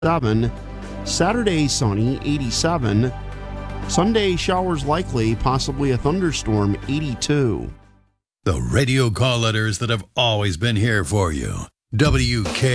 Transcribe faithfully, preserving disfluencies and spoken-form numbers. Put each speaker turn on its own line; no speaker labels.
seven. Saturday, sunny, eighty-seven. Sunday, showers likely, possibly a thunderstorm, eighty-two.
The radio call letters that have always been here for you. W K